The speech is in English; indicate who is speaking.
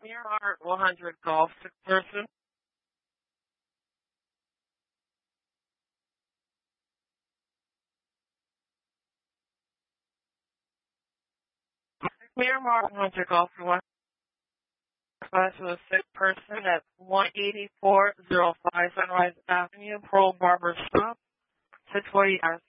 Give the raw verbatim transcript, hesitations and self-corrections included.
Speaker 1: Miramar one hundred Golf, sick person. Miramar one hundred Golf, one class with a sick person at one eighty-four oh five Sunrise Avenue, Pearl Barber Stop, six forty hours.